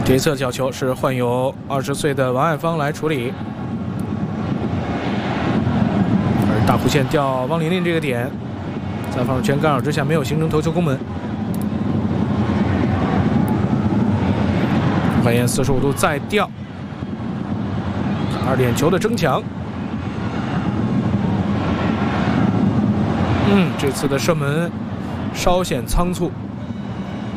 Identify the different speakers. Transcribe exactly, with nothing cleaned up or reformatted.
Speaker 1: 这一侧角球是换由二十岁的王爱芳来处理，而大弧线吊汪琳琳这个点，在防守圈干扰之下没有形成头球攻门。换言四十五度再吊，二点球的争抢。嗯，这次的射门稍显仓促。